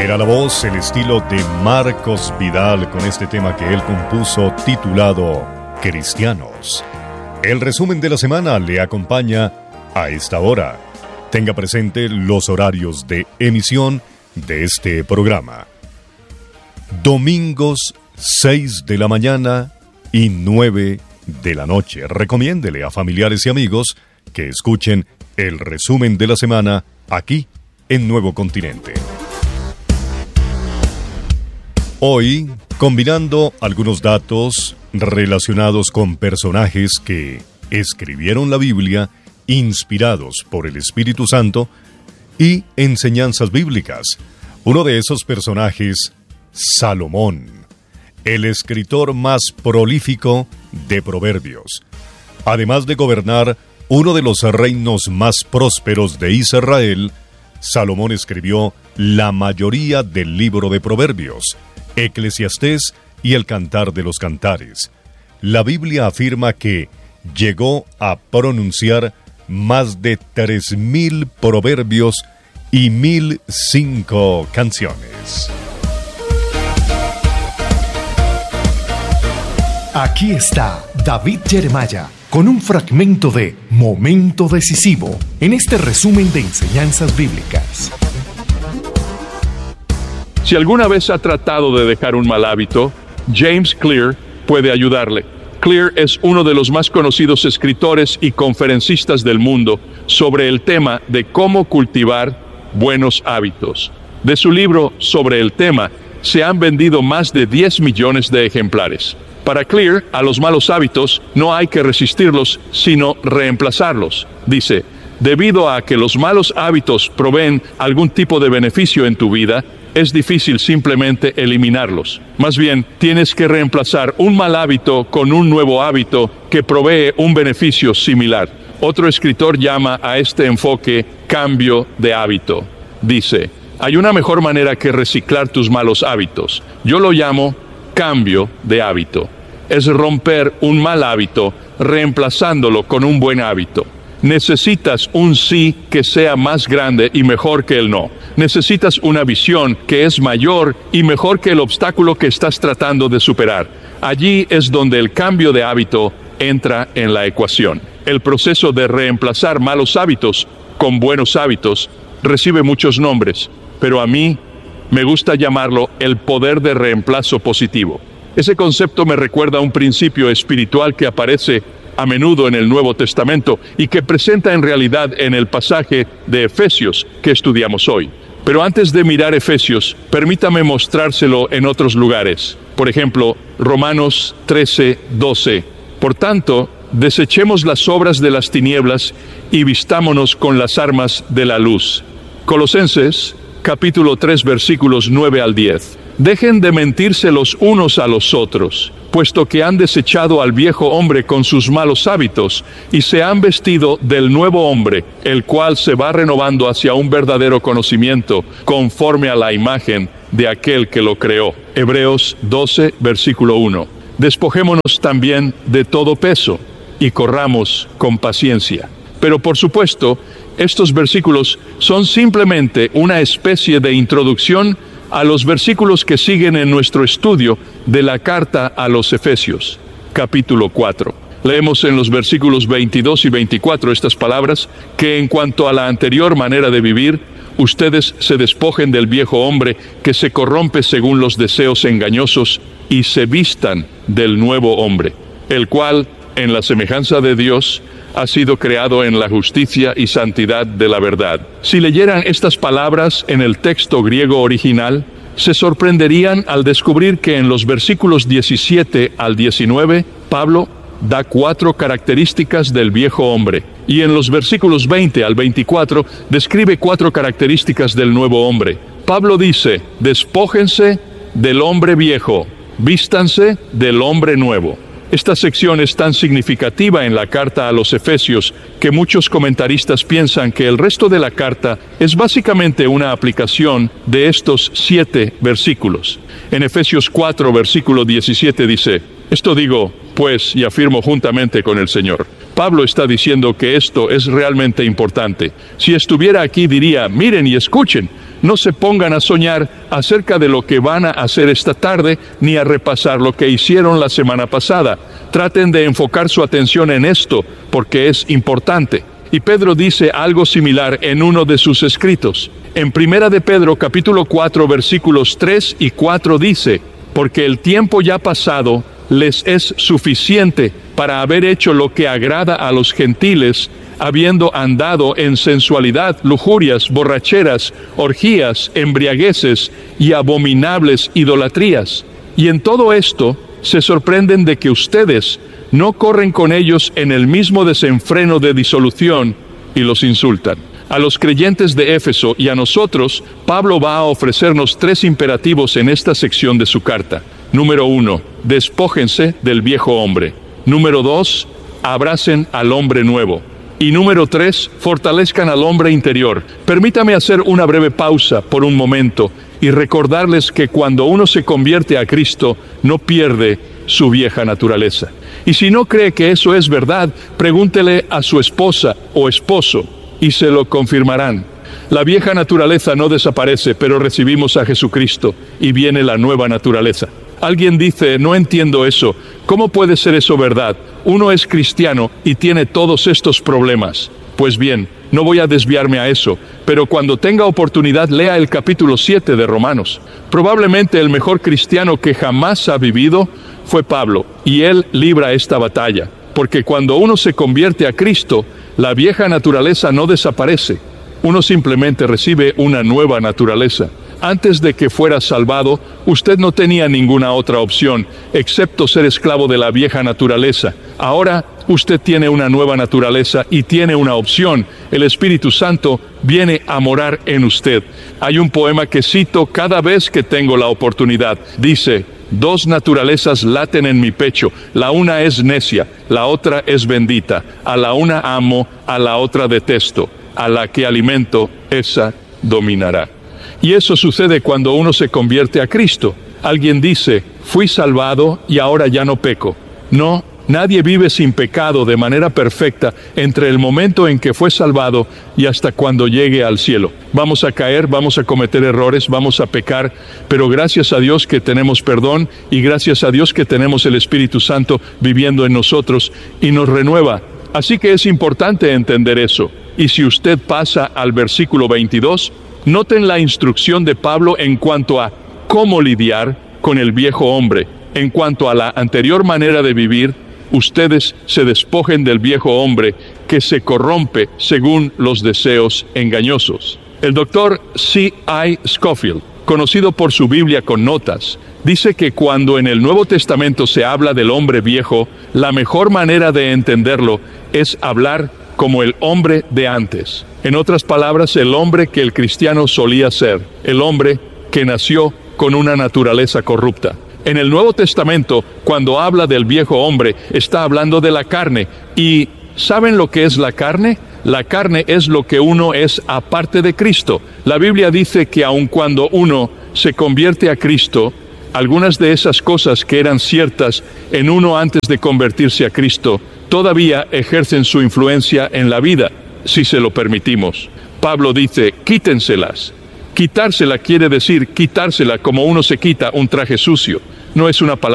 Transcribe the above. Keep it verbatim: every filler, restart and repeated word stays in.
Era la voz, el estilo de Marcos Vidal con este tema que él compuso titulado Cristianos. El resumen de la semana le acompaña a esta hora. Tenga presente los horarios de emisión de este programa. Domingos seis de la mañana y nueve de la noche. Recomiéndele a familiares y amigos que escuchen el resumen de la semana aquí en Nuevo Continente. Hoy, combinando algunos datos relacionados con personajes que escribieron la Biblia, inspirados por el Espíritu Santo, y enseñanzas bíblicas. Uno de esos personajes, Salomón, el escritor más prolífico de Proverbios. Además de gobernar uno de los reinos más prósperos de Israel, Salomón escribió la mayoría del libro de Proverbios, Eclesiastés y el Cantar de los Cantares. La Biblia afirma que llegó a pronunciar más de tres mil proverbios y mil cinco canciones. Aquí está David Jeremiah con un fragmento de Momento Decisivo en este resumen de enseñanzas bíblicas. Si alguna vez ha tratado de dejar un mal hábito, James Clear puede ayudarle. Clear es uno de los más conocidos escritores y conferencistas del mundo sobre el tema de cómo cultivar buenos hábitos. De su libro sobre el tema, se han vendido más de diez millones de ejemplares. Para Clear, a los malos hábitos no hay que resistirlos, sino reemplazarlos. Dice, debido a que los malos hábitos proveen algún tipo de beneficio en tu vida, es difícil simplemente eliminarlos. Más bien, tienes que reemplazar un mal hábito con un nuevo hábito que provee un beneficio similar. Otro escritor llama a este enfoque cambio de hábito. Dice, hay una mejor manera que reciclar tus malos hábitos. Yo lo llamo cambio de hábito. Es romper un mal hábito reemplazándolo con un buen hábito. Necesitas un sí que sea más grande y mejor que el no. Necesitas una visión que es mayor y mejor que el obstáculo que estás tratando de superar. Allí es donde el cambio de hábito entra en la ecuación. El proceso de reemplazar malos hábitos con buenos hábitos recibe muchos nombres, pero a mí me gusta llamarlo el poder de reemplazo positivo. Ese concepto me recuerda a un principio espiritual que aparece a menudo en el Nuevo Testamento y que presenta en realidad en el pasaje de Efesios que estudiamos hoy. Pero antes de mirar Efesios, permítame mostrárselo en otros lugares. Por ejemplo, Romanos trece, doce. Por tanto, desechemos las obras de las tinieblas y vistámonos con las armas de la luz. Colosenses, capítulo tres, versículos nueve al diez. Dejen de mentirse los unos a los otros, puesto que han desechado al viejo hombre con sus malos hábitos y se han vestido del nuevo hombre, el cual se va renovando hacia un verdadero conocimiento conforme a la imagen de aquel que lo creó. Hebreos doce, versículo uno. Despojémonos también de todo peso y corramos con paciencia. Pero por supuesto, estos versículos son simplemente una especie de introducción a los versículos que siguen en nuestro estudio de la carta a los Efesios, capítulo cuatro. Leemos en los versículos veintidós y veinticuatro estas palabras, que en cuanto a la anterior manera de vivir, ustedes se despojen del viejo hombre que se corrompe según los deseos engañosos y se vistan del nuevo hombre, el cual, en la semejanza de Dios, ha sido creado en la justicia y santidad de la verdad. Si leyeran estas palabras en el texto griego original, se sorprenderían al descubrir que en los versículos diecisiete al diecinueve, Pablo da cuatro características del viejo hombre, y en los versículos veinte al veinticuatro describe cuatro características del nuevo hombre. Pablo dice, despójense del hombre viejo, vístanse del hombre nuevo. Esta sección es tan significativa en la carta a los Efesios que muchos comentaristas piensan que el resto de la carta es básicamente una aplicación de estos siete versículos. En Efesios cuatro, versículo diecisiete dice, esto digo, pues, y afirmo juntamente con el Señor. Pablo está diciendo que esto es realmente importante. Si estuviera aquí diría, miren y escuchen, no se pongan a soñar acerca de lo que van a hacer esta tarde, ni a repasar lo que hicieron la semana pasada. Traten de enfocar su atención en esto, porque es importante. Y Pedro dice algo similar en uno de sus escritos. En Primera de Pedro, capítulo cuatro, versículos tres y cuatro dice: porque el tiempo ya pasado les es suficiente para haber hecho lo que agrada a los gentiles, habiendo andado en sensualidad, lujurias, borracheras, orgías, embriagueces y abominables idolatrías. Y en todo esto se sorprenden de que ustedes no corren con ellos en el mismo desenfreno de disolución y los insultan. A los creyentes de Éfeso y a nosotros, Pablo va a ofrecernos tres imperativos en esta sección de su carta. Número uno, despójense del viejo hombre. Número dos, abracen al hombre nuevo. Y número tres, fortalezcan al hombre interior. Permítame hacer una breve pausa por un momento y recordarles que cuando uno se convierte a Cristo, no pierde su vieja naturaleza. Y si no cree que eso es verdad, pregúntele a su esposa o esposo y se lo confirmarán. La vieja naturaleza no desaparece, pero recibimos a Jesucristo y viene la nueva naturaleza. Alguien dice: no entiendo eso. ¿Cómo puede ser eso verdad? Uno es cristiano y tiene todos estos problemas. Pues bien, no voy a desviarme a eso, pero cuando tenga oportunidad lea el capítulo siete de Romanos. Probablemente el mejor cristiano que jamás ha vivido fue Pablo, y él libra esta batalla, porque cuando uno se convierte a Cristo, la vieja naturaleza no desaparece. Uno simplemente recibe una nueva naturaleza. Antes de que fuera salvado, usted no tenía ninguna otra opción, excepto ser esclavo de la vieja naturaleza. Ahora, usted tiene una nueva naturaleza y tiene una opción. El Espíritu Santo viene a morar en usted. Hay un poema que cito cada vez que tengo la oportunidad. Dice: dos naturalezas laten en mi pecho, la una es necia, la otra es bendita. A la una amo, a la otra detesto. A la que alimento, esa dominará. Y eso sucede cuando uno se convierte a Cristo. Alguien dice: fui salvado y ahora ya no peco. No, nadie vive sin pecado de manera perfecta entre el momento en que fue salvado y hasta cuando llegue al cielo. Vamos a caer, vamos a cometer errores, vamos a pecar, pero gracias a Dios que tenemos perdón y gracias a Dios que tenemos el Espíritu Santo viviendo en nosotros y nos renueva. Así que es importante entender eso. Y si usted pasa al versículo veintidós, noten la instrucción de Pablo en cuanto a cómo lidiar con el viejo hombre. En cuanto a la anterior manera de vivir, ustedes se despojen del viejo hombre que se corrompe según los deseos engañosos. El doctor C I Scofield, conocido por su Biblia con notas, dice que cuando en el Nuevo Testamento se habla del hombre viejo, la mejor manera de entenderlo es hablar como el hombre de antes. En otras palabras, el hombre que el cristiano solía ser, el hombre que nació con una naturaleza corrupta. En el Nuevo Testamento, cuando habla del viejo hombre, está hablando de la carne. ¿Y saben lo que es la carne? La carne es lo que uno es aparte de Cristo. La Biblia dice que aun cuando uno se convierte a Cristo, algunas de esas cosas que eran ciertas en uno antes de convertirse a Cristo, todavía ejercen su influencia en la vida, si se lo permitimos. Pablo dice: quítenselas. Quitársela quiere decir quitársela como uno se quita un traje sucio. No es una palabra